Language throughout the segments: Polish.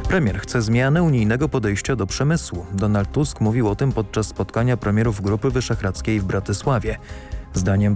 Premier chce zmiany unijnego podejścia do przemysłu. Donald Tusk mówił o tym podczas spotkania premierów Grupy Wyszehradzkiej w Bratysławie. Zdaniem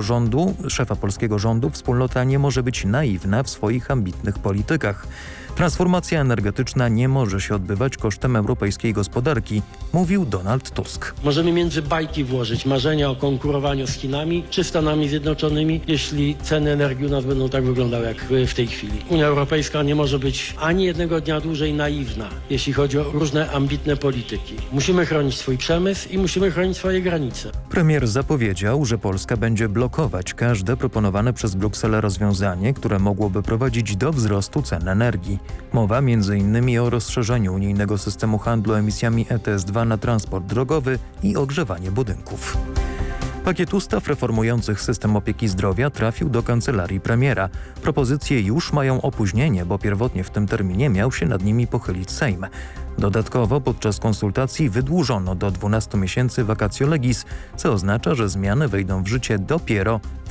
szefa polskiego rządu, wspólnota nie może być naiwna w swoich ambitnych politykach. Transformacja energetyczna nie może się odbywać kosztem europejskiej gospodarki, mówił Donald Tusk. Możemy między bajki włożyć marzenia o konkurowaniu z Chinami czy Stanami Zjednoczonymi, jeśli ceny energii u nas będą tak wyglądały jak w tej chwili. Unia Europejska nie może być ani jednego dnia dłużej naiwna, jeśli chodzi o różne ambitne polityki. Musimy chronić swój przemysł i musimy chronić swoje granice. Premier zapowiedział, że Polska będzie blokować każde proponowane przez Brukselę rozwiązanie, które mogłoby prowadzić do wzrostu cen energii. Mowa m.in. o rozszerzeniu unijnego systemu handlu emisjami ETS2 na transport drogowy i ogrzewanie budynków. Pakiet ustaw reformujących system opieki zdrowia trafił do kancelarii premiera. Propozycje już mają opóźnienie, bo pierwotnie w tym terminie miał się nad nimi pochylić Sejm. Dodatkowo podczas konsultacji wydłużono do 12 miesięcy vacatio legis, co oznacza, że zmiany wejdą w życie dopiero w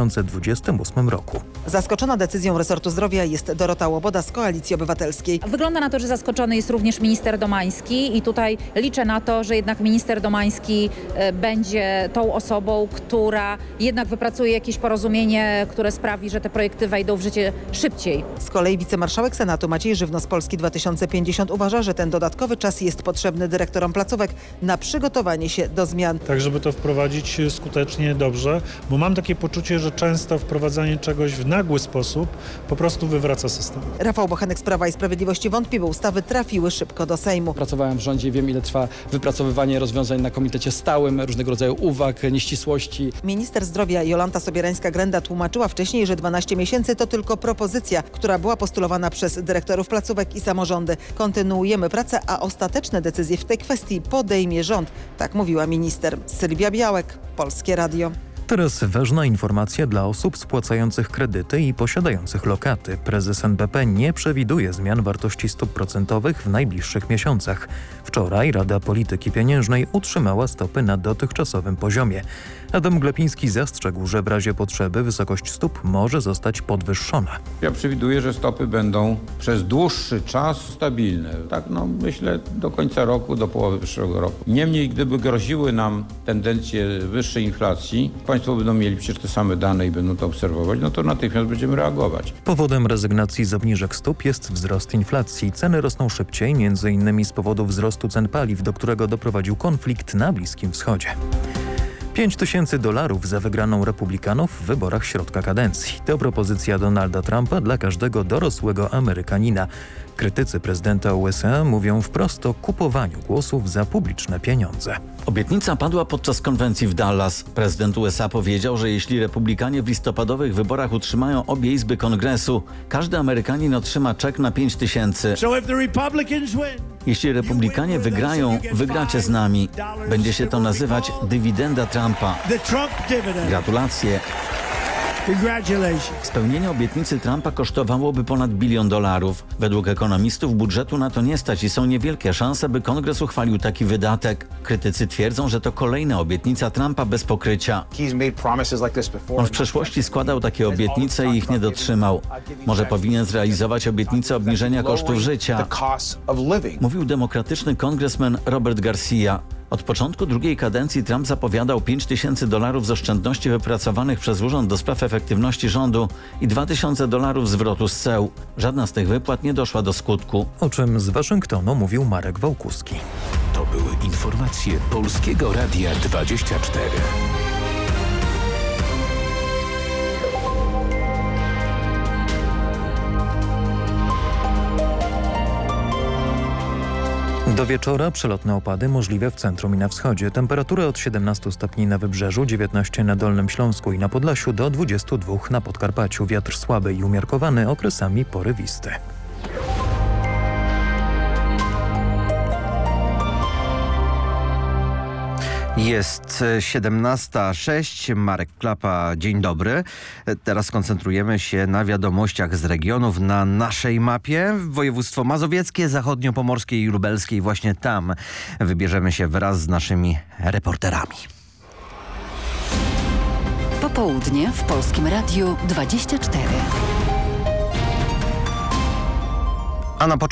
2028 roku. Zaskoczona decyzją resortu zdrowia jest Dorota Łoboda z Koalicji Obywatelskiej. Wygląda na to, że zaskoczony jest również minister Domański i tutaj liczę na to, że jednak minister Domański będzie tą osobą, która jednak wypracuje jakieś porozumienie, które sprawi, że te projekty wejdą w życie szybciej. Z kolei wicemarszałek Senatu Maciej Żywno z Polski 2050 uważa, że ten dodatkowy czas jest potrzebny dyrektorom placówek na przygotowanie się do zmian. Tak, żeby to wprowadzić skutecznie, dobrze, bo mam takie poczucie, że często wprowadzanie czegoś w nagły sposób po prostu wywraca system. Rafał Bochenek z Prawa i Sprawiedliwości wątpi, by ustawy trafiły szybko do Sejmu. Pracowałem w rządzie, wiem ile trwa wypracowywanie rozwiązań na komitecie stałym, różnego rodzaju uwag, nieścisłości. Minister zdrowia Jolanta Sobierańska-Grenda tłumaczyła wcześniej, że 12 miesięcy to tylko propozycja, która była postulowana przez dyrektorów placówek i samorządy. Kontynuujemy pracę, a ostateczne decyzje w tej kwestii podejmie rząd. Tak mówiła minister. Sylwia Białek, Polskie Radio. Teraz ważna informacja dla osób spłacających kredyty i posiadających lokaty. Prezes NBP nie przewiduje zmian wartości stóp procentowych w najbliższych miesiącach. Wczoraj Rada Polityki Pieniężnej utrzymała stopy na dotychczasowym poziomie. Adam Glapiński zastrzegł, że w razie potrzeby wysokość stóp może zostać podwyższona. Ja przewiduję, że stopy będą przez dłuższy czas stabilne. Tak, myślę do końca roku, do połowy przyszłego roku. Niemniej, gdyby groziły nam tendencje wyższej inflacji, państwo będą mieli przecież te same dane i będą to obserwować, to natychmiast będziemy reagować. Powodem rezygnacji z obniżek stóp jest wzrost inflacji. Ceny rosną szybciej, m.in. z powodu wzrostu cen paliw, do którego doprowadził konflikt na Bliskim Wschodzie. $5000 za wygraną Republikanów w wyborach środka kadencji. To propozycja Donalda Trumpa dla każdego dorosłego Amerykanina. Krytycy prezydenta USA mówią wprost o kupowaniu głosów za publiczne pieniądze. Obietnica padła podczas konwencji w Dallas. Prezydent USA powiedział, że jeśli republikanie w listopadowych wyborach utrzymają obie izby kongresu, każdy Amerykanin otrzyma czek na $5000. Jeśli republikanie wygrają, wygracie z nami. Będzie się to nazywać dywidenda Trumpa. Gratulacje. Spełnienie obietnicy Trumpa kosztowałoby ponad $1 bilion. Według ekonomistów budżetu na to nie stać i są niewielkie szanse, by Kongres uchwalił taki wydatek. Krytycy twierdzą, że to kolejna obietnica Trumpa bez pokrycia. On w przeszłości składał takie obietnice i ich nie dotrzymał. Może powinien zrealizować obietnicę obniżenia kosztów życia, mówił demokratyczny kongresmen Robert Garcia. Od początku drugiej kadencji Trump zapowiadał $5000 z oszczędności wypracowanych przez Urząd do Spraw Efektywności Rządu i $2000 zwrotu z ceł. Żadna z tych wypłat nie doszła do skutku. O czym z Waszyngtonu mówił Marek Wałkuski. To były informacje Polskiego Radia 24. Do wieczora przelotne opady możliwe w centrum i na wschodzie. Temperatury od 17 stopni na Wybrzeżu, 19 na Dolnym Śląsku i na Podlasiu, do 22 na Podkarpaciu. Wiatr słaby i umiarkowany, okresami porywisty. Jest 17:06. Marek Klapa, dzień dobry. Teraz koncentrujemy się na wiadomościach z regionów na naszej mapie. Województwo mazowieckie, zachodniopomorskie i lubelskie. I właśnie tam wybierzemy się wraz z naszymi reporterami. Popołudnie w Polskim Radiu 24. A na